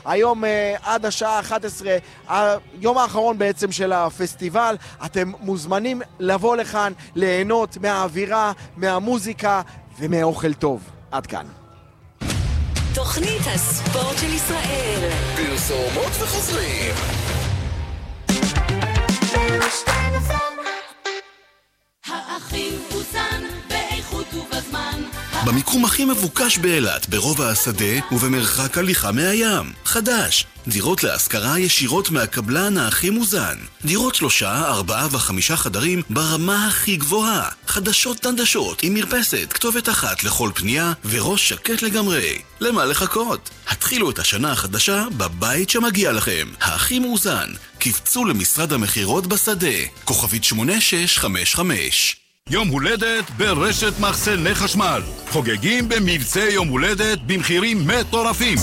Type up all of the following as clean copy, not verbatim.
היום עד השעה 11, היום האחרון בעצם של הפסטיבל. אתם מוזמנים לבוא לכאן, ליהנות מהאווירה, מהמוזיקה ומאוכל טוב. עד כאן. תוכנית הספורט של ישראל. פרסומות וחוזרים. האחים אוזן באיכות ובזמן. במיקום הכי מבוקש באילת, ברובע השדה ובמרחק הליכה מהים. חדש, דירות להשכרה ישירות מהקבלן האחים מוזן. דירות 3, 4 ו5 חדרים ברמה הכי גבוהה. חדשות תנדשות עם מרפסת, כתובת אחת לכל פנייה וראש שקט לגמרי. למה לחכות? התחילו את השנה החדשה בבית שמגיע לכם. האחים מוזן, קפצו למשרד המחירות בשדה. כוכבית 8655. יום הולדת ברשת מחסני חשמל. חוגגים במבצע יום הולדת במחירים מטורפים.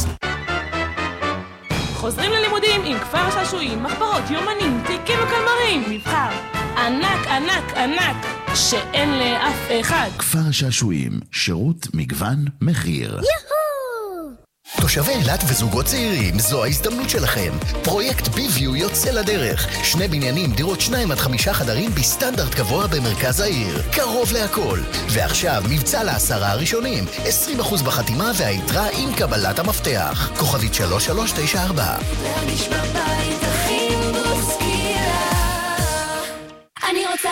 חוזרים ללימודים עם כפר השעשועים, מחברות, יומנים, תיקים וקלמרים. מבחר ענק, ענק, ענק, שאין לאף אחד. כפר השעשועים, שירות, מגוון, מחיר. תושבי אילת וזוגות צעירים, זו ההזדמנות שלכם. פרויקט ביוויו יוצא לדרך. 2 בניינים, דירות 2 עד 5 חדרים בסטנדרט גבוה במרכז העיר. קרוב להכל. ועכשיו מבצע ל10 הראשונים. 20% בחתימה והיתרה עם קבלת המפתח. כוכבית 3394. להרגיש בבית הכי מוסקילה. אני רוצה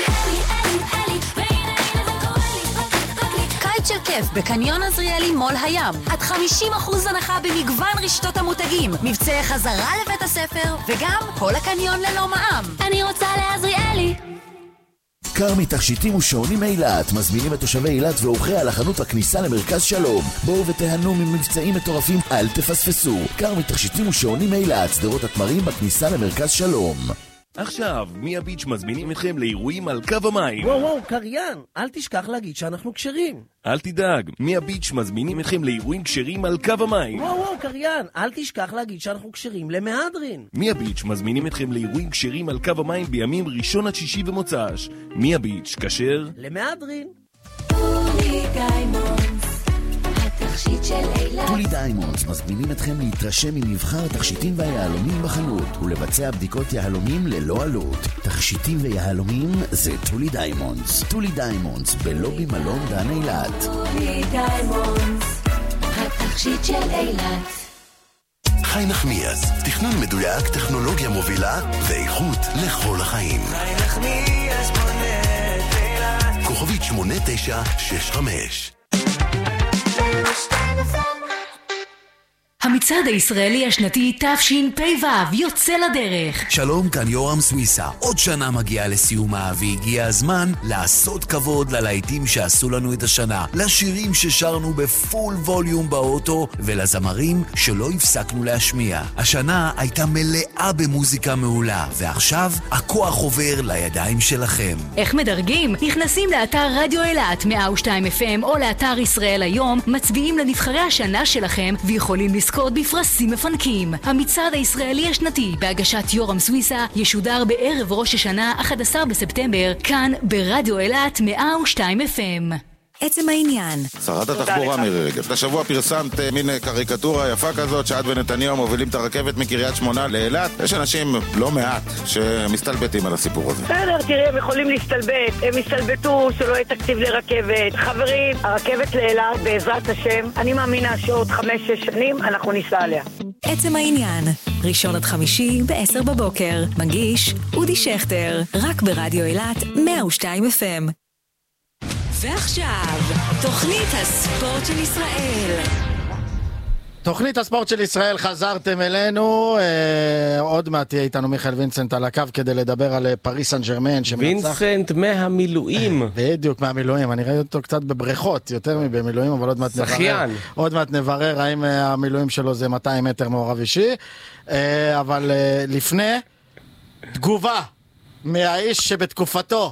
קיץ של כיף בקניון עזריאלי מול הים. עד 50% הנחה במגוון רשתות המותגים. מבצעי חזרה לבית הספר וגם כל הקניון ללא מע"מ. אני רוצה לעזריאלי. כרמי תכשיטים ושעונים אילת מזמינים את תושבי אילת ואורחי על החנות הכניסה למרכז שלום. בואו ותהנו ממבצעים מטורפים, אל תפספסו. כרמי תכשיטים ושעונים אילת, שדרות התמרים בכניסה למרכז שלום. עכשיו, מיה ביץ' מזמינים אתכם לאירועים על קו המים. וואו, קריין, אל תשכח להגיד שאנחנו כשרים. אל תדאג, מיה ביץ' מזמינים אתכם לאירועים כשרים על קו המים. וואו, קריין, אל תשכח להגיד שאנחנו כשרים למהדרין. מיה ביץ' מזמינים אתכם לאירועים כשרים על קו המים בימים ראשון עד שישי ומוצ"ש. מיה ביץ' כשר למהדרין. טולי דיימונדס מזמינים אתכם להתרשם ממבחר התכשיטים והיהלומים בחנות ולבצע בדיקות יהלומים ללא עלות. תכשיטים ויהלומים זה טולי דיימונדס. טולי דיימונדס בלובי מלון דן אילת. טולי דיימונדס, התכשיט של אילת. חי נחמיאס, תכנון מדויק, טכנולוגיה מובילה ואיכות לכל החיים. חי נחמיאס בונה את אילת. כוכבית 8965. המצעד הישראלי השנתי תשפ"ו יוצא לדרך. שלום, כאן יורם סוויסה. עוד שנה מגיעה לסיומה והגיע הזמן לעשות כבוד ללהיטים שעשו לנו את השנה, לשירים ששרנו בפול ווליום באוטו ולזמרים שלא הפסקנו להשמיע. השנה הייתה מלאה במוזיקה מעולה, ועכשיו הכוח עובר לידיים שלכם. איך מדרגים? נכנסים לאתר רדיו אילת 102 FM או לאתר ישראל היום, מצביעים לנבחרי השנה שלכם ויכולים לזכות בפרסים מפנקים. המצעד הישראלי השנתי בהגשת יורם סוויסה ישודר בערב ראש השנה 11 בספטמבר כאן ברדיו אילת 102 FM. עצם העניין. שרת התחבורה מירי רגב. השבוע פרסמת מין קריקטורה יפה כזאת שאת ונתניהו מובילים את הרכבת מקריית שמונה לאילת. יש אנשים לא מעט שמסתלבטים על הסיפור הזה. בסדר, תראה, הם יכולים להסתלבט. הם הסתלבטו שלא יהיה תקציב לרכבת. חברים, הרכבת לאילת בעזרת השם, אני מאמינה שעוד 5-6 שנים אנחנו ניסע עליה. עצם העניין. ראשון עד חמישי ב-10 בבוקר. מגיש אודי שכטר. רק ברדיו אילת 102 FM. ועכשיו, תוכנית הספורט של ישראל. תוכנית הספורט של ישראל, חזרתם אלינו. עוד מעט תהיה איתנו מיכאל וינסנט על הקו כדי לדבר על פריס סן ז'רמן שמנצח. וינסנט מהמילואים. בדיוק, מהמילואים. אני ראיתי אותו קצת בבריכות, יותר מבמילואים, אבל עוד מעט נברר. שחיין. עוד מעט נברר האם המילואים שלו זה 200 מטר מעורב אישי. אבל לפני, תגובה מהאיש שבתקופתו,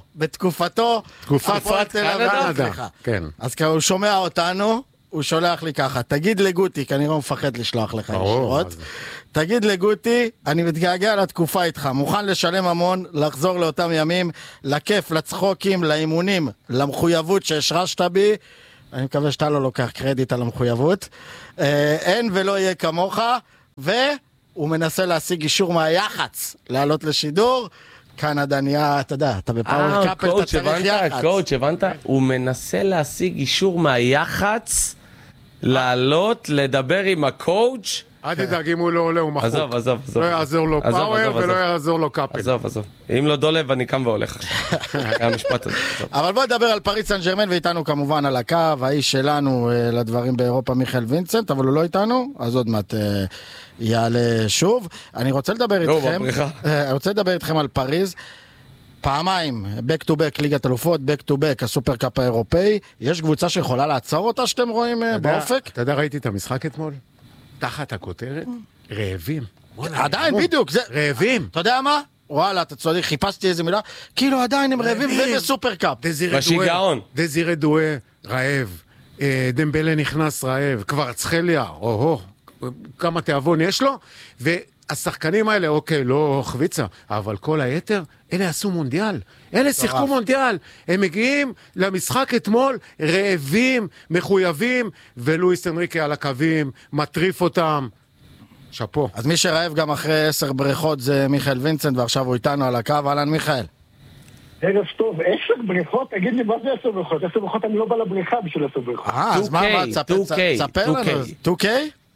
תקופת קנדה. כן. אז הוא שומע אותנו, הוא שולח לי ככה, תגיד לגוטי, כנראה הוא מפחד לשלוח לך ישירות, תגיד לגוטי, אני מתגעגע לתקופה איתך, מוכן לשלם המון, לחזור לאותם ימים, לכיף, לצחוקים, לאימונים, למחויבות שהשרשת בי, אני מקווה שאתה לא לוקח קרדיט על המחויבות, אין ולא יהיה כמוך, והוא מנסה להשיג אישור מהיח"צ לעלות לשידור. קנדה נהיה, אתה יודע, אתה בפאוור קאפל, אתה צריך יח"צ. קואוץ', הבנת? הוא מנסה להשיג אישור מהיח"צ לעלות, לדבר עם הקואוץ'. אל תדאג, אם הוא לא עולה, הוא מחוק. עזוב. לא יעזור לו פאוור ולא יעזור לו קאפל. עזוב. אם לא דולב, אני קם והולך. המשפט הזה. אבל בוא נדבר על פריס סן ז'רמן, ואיתנו כמובן על הקו, האיש שלנו לדברים באירופה, מיכאל וינצנט, אבל הוא לא איתנו, אז עוד מעט יעלה שוב. אני רוצה לדבר איתכם על פריז. פעמיים, back to back ליגת אלופות, back to back הסופר קאפ האירופאי. יש קבוצה שיכולה לעצור אותה שאתם רואים באופק? אתה יודע, ראיתי את המשחק אתמול? תחת הכותרת, רעבים. עדיין, בדיוק. רעבים. אתה יודע מה? וואלה, אתה צודק, חיפשתי איזה מילה. כאילו עדיין הם רעבים ובסופר קאפ. בשיגעון. דזירה דואה, רעב. דמבלה נכנס רעב. כבר צחליה, כמה תיאבון יש לו. והשחקנים האלה, אוקיי, לא חביצה, אבל כל היתר, אלה עשו מונדיאל. אלה שיחקו מונדיאל. הם מגיעים למשחק אתמול, רעבים, מחויבים, ולואיס אנריקה על הקווים, מטריף אותם. שפו. אז מי שרעב גם אחרי 10 בריכות זה מיכאל וינצנט, ועכשיו הוא איתנו על הקו. אהלן מיכאל. ערב טוב, 10 בריכות? תגיד לי, מה זה 10 בריכות? 10 בריכות אני לא בא לבריכה בשביל 10 בריכות. אז מה, תספר לנו. 2K?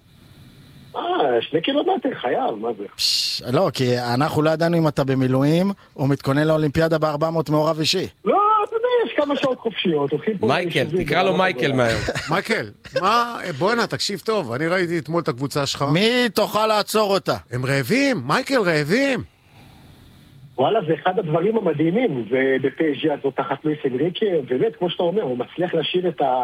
2 קילומטר, חייב, מה זה? לא, כי אנחנו לא ידענו אם אתה במילואים, או מתכונן לאולימפיאדה ב-400 מעורב אישי. לא, אתה יודע, יש כמה שעות חופשיות. מייקל, תקרא לו מייקל מהיום. מייקל, בוא'נה, תקשיב טוב, אני ראיתי אתמול את הקבוצה שלך. מי תוכל לעצור אותה? הם רעבים, מייקל, רעבים. וואלה, זה אחד הדברים המדהימים, ובפייג'י הזאת תחת לואיס אנריקה, באמת, כמו שאתה אומר, הוא מצליח להשאיר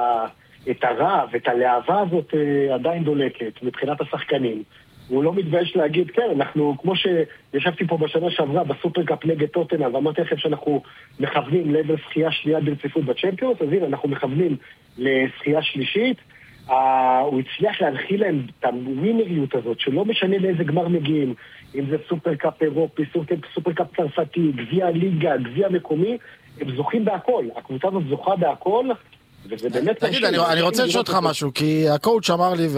את הרעב, את הלהבה הזאת עדיין דולקת, מבחינת השחקנים. הוא לא מתבייש להגיד, כן, אנחנו, כמו שישבתי פה בשנה שעברה, בסופרקאפ נגד טוטנהאם, ואמרתי לכם שאנחנו מכוונים לעבר זכייה שנייה ברציפות בצ'מפיונס, אז הנה, אנחנו מכוונים לזכייה שלישית. הוא הצליח להנחיל להם את הווינריות הזאת, שלא משנה לאיזה גמר מגיעים, אם זה סופרקאפ אירופי, סופרקאפ צרפתי, גביע ליגה, גביע מקומי, הם זוכים בהכל. הקבוצה הזאת זוכה בהכל, וזה באמת... תגיד, אני רוצה לשאול אותך משהו, כי הקואוץ' אמר לי,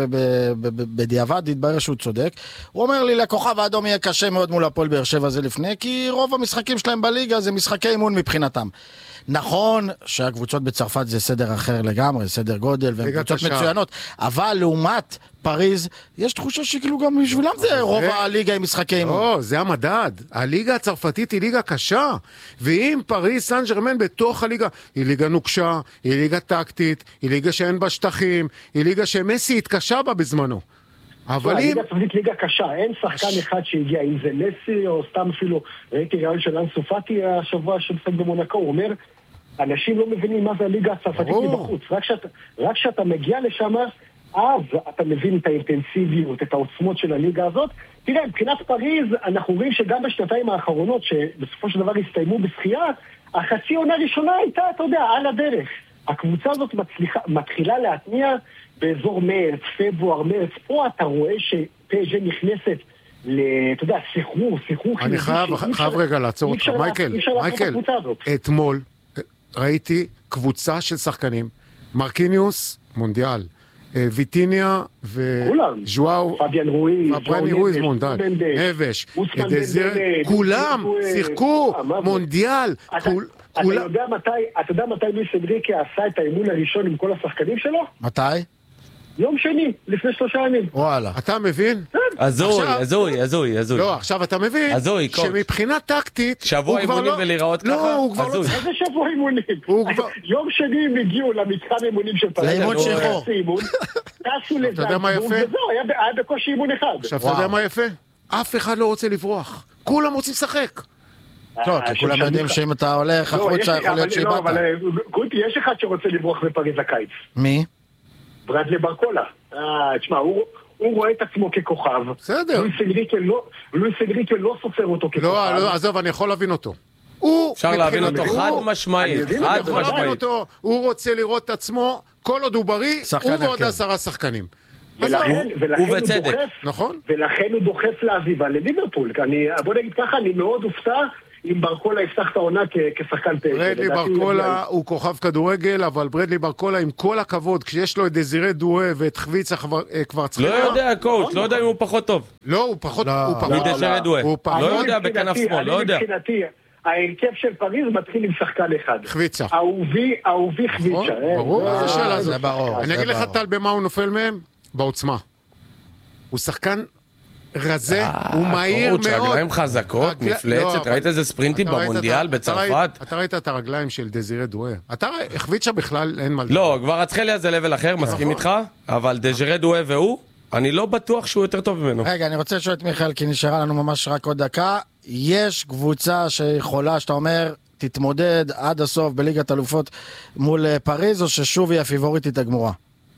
ובדיעבד התברר שהוא צודק, הוא אומר לי, לכוכב האדום יהיה קשה מאוד מול הפועל באר שבע זה לפני, כי רוב המשחקים שלהם בליגה זה משחקי אימון מבחינתם. נכון שהקבוצות בצרפת זה סדר אחר לגמרי, סדר גודל, והן קבוצות מצוינות, אבל לעומת פריז, יש תחושה שכאילו גם בשבילם זה רוב הליגה עם משחקי אימון. לא, זה המדד. הליגה הצרפתית היא ליגה קשה, ואם פריז סן ז'רמן בתוך הליגה, היא ליגה נוקשה, היא ליגה טקטית, היא ליגה שאין בה שטחים, היא ליגה שמסי התקשה בה בזמנו. אבל אם... הליגה הצרפתית ליגה קשה, אין שחקן אחד שהגיע, אם זה מסי או סתם אפילו, ראיתי רעיון של אנסו פאטי השבוע שמשחק במונקו, הוא אומר, אנשים לא מבינים מה זה הליגה הצרפתית מבחוץ. רק כשאתה מגיע לשם, אז אתה מבין את האינטנסיביות, את העוצמות של הליגה הזאת. תראה, מבחינת פריז, אנחנו רואים שגם בשנתיים האחרונות, שבסופו של דבר הסתיימו בשחייה, החצי עונה ראשונה הייתה, אתה יודע, על הדרך. הקבוצה הזאת מתחילה להתניע באזור מרץ, פברואר, מרץ. פה אתה רואה שפייג'י נכנסת אתה יודע, סחרור. אני חייב רגע לעצור אותך. מייקל, אתמול ראיתי קבוצה של שחקנים, מרקיניוס, מונדיאל, ויטיניה וז'ואו, פביאן רויז, מונדיאל, נבש, כולם שיחקו מונדיאל. אתה יודע מתי לואיס אנריקה עשה את האימון הראשון עם כל השחקנים שלו? מתי? יום שני, לפני 3 ימים. וואלה. אתה מבין? הזוי. לא, עכשיו אתה מבין שמבחינה טקטית... שבוע אימונים ולהיראות ככה? לא, הוא כבר לא... איזה שבוע אימונים? יום שני הם הגיעו למתחם אימונים של פריז. לאימון שחור. טסו לזנבורג, וזהו, היה בקושי אימון אחד. עכשיו, אתה יודע מה יפה? אף אחד לא רוצה לברוח. כולם רוצים לשחק. לא, כי כולם יודעים שאם אתה הולך החוצה יכול להיות שאיבדת. לא, אבל גוטי, יש אחד שרוצה לברוח בפריז הקיץ. מי? ברדלי ברקולה. תשמע, הוא רואה את עצמו ככוכב. בסדר. לואיס אנריקה לא סופר אותו ככוכב. לא, עזוב, אני יכול להבין אותו. אפשר להבין אותו חד משמעית. הוא רוצה לראות את עצמו, כל עוד הוא בריא, הוא ועוד 10 שחקנים. ובצדק. נכון. ולכן הוא דוחף לעזיבה לליברפול. בוא נגיד ככה, אני מאוד הופתע אם ברקולה יפתח את העונה כשחקן פשע. ברדלי ברקולה הוא כוכב כדורגל, אבל ברדלי ברקולה עם כל הכבוד, כשיש לו את דזירי דואה ואת חביצה כבר צריך... לא יודע, קואוץ', לא יודע אם הוא פחות טוב. לא, הוא פחות... מדזירי דואה. לא יודע בכנף שמאל, לא יודע. ההרכב של פריז מתחיל עם שחקן אחד. חביצה. אהובי חביצה. ברור, זה שאלה הזאת. זה ברור. אני אגיד לך טל במה הוא נופל מהם? בעוצמה. הוא שחקן רזה, הוא מהיר מאוד. רגליים חזקות, מפלצת, ראית איזה ספרינטים במונדיאל בצרפת? אתה ראית את הרגליים של דזירי דואה. אתה חביצה בכלל אין מה... לא, כבר אצחליה זה לבל אחר, מסכים איתך, אבל דזירי דואה והוא, אני לא בטוח שהוא יותר טוב ממנו. רגע, אני רוצה לשאול את מיכאל, כי נשארה לנו ממש רק עוד דקה. יש קבוצה שיכולה, שאתה אומר, תתמודד עד הסוף בליגת אלופות מול פריז, או ששוב היא הפיבוריטית הגמורה?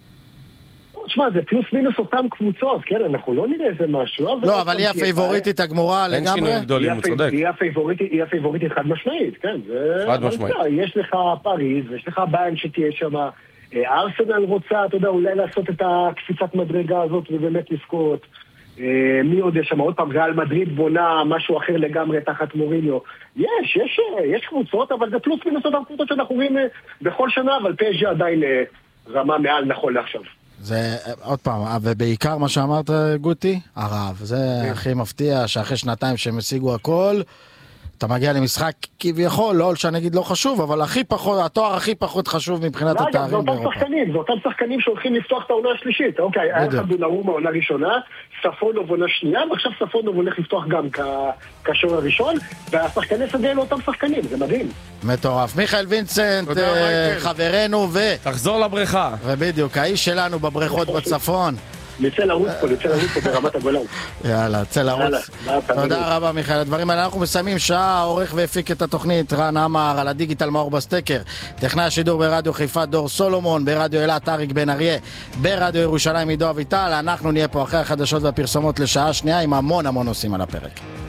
תשמע, זה פלוס מינוס אותם קבוצות, כן, אנחנו לא נראה איזה משהו. לא, אבל היא הפיבוריטית הגמורה לגמרי. אין שינויים גדולים, הוא צודק. היא הפיבוריטית חד משמעית, כן. חד משמעית. יש לך פריז, ויש לך ביין שתהיה שם. ארסנל רוצה, אתה יודע, אולי לעשות את הקפיצת מדרגה הזאת ובאמת לזכות. מי עוד יש שם? עוד פעם, ריאל מדריד בונה משהו אחר לגמרי תחת מוריניו. יש קבוצות, אבל זה פלוס מינוס אותם קבוצות שאנחנו רואים בכל שנה, אבל PSG עדיין רמה מעל נכון לעכשיו. זה, עוד פעם, ובעיקר מה שאמרת גוטי, הרעב. זה הכי מפתיע, שאחרי שנתיים שהם השיגו הכל, אתה מגיע למשחק כביכול, לא שנגיד לא חשוב, אבל הכי פחות, התואר הכי פחות חשוב מבחינת התארים באירופה. זה אותם שחקנים שהולכים לפתוח את העונה השלישית. אוקיי, היה לך דונרומה עונה ראשונה, ספונוב עונה שנייה, ועכשיו ספונוב הולך לפתוח גם כשור הראשון, והשחקני סגל אותם שחקנים, זה מדהים. מטורף. מיכאל וינסנט, חברנו תחזור לבריכה. ובדיוק, האיש שלנו בבריכות בצפון. נצא לרוץ פה ברמת הגולן. יאללה, צא לרוץ. תודה רבה מיכאל. הדברים האלה, אנחנו מסיימים שעה, עורך והפיק את התוכנית רן עמר, על הדיגיטל מאור בסטקר, טכנאי השידור ברדיו חיפה דור סולומון, ברדיו אילת אריק בן אריה, ברדיו ירושלים עידו אביטל. אנחנו נהיה פה אחרי החדשות והפרסומות לשעה שנייה עם המון נושאים על הפרק.